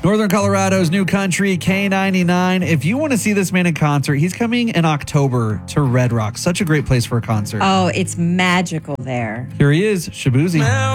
Northern Colorado's New Country, K99. If you want to see this man in concert, he's coming in October to Red Rock. Such a great place for a concert. Oh, it's magical there. Here he is, Shaboozey.